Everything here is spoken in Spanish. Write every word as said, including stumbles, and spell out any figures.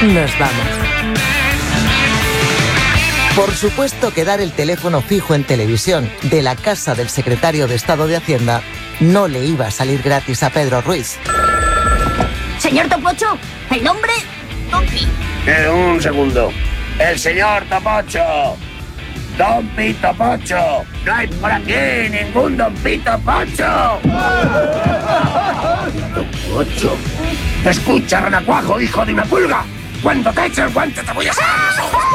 Nos vamos. Por supuesto que dar el teléfono fijo en televisión de la casa del secretario de Estado de Hacienda no le iba a salir gratis a Pedro Ruiz. Señor Topocho, el nombre... Tompi. Eh, un segundo. El señor Topocho. Don Pito Pocho. No hay por aquí ningún Don Pito Pocho. Pocho. Escucha, renacuajo, hijo de una pulga. Cuando te eche el guante te voy a sacar los ojos.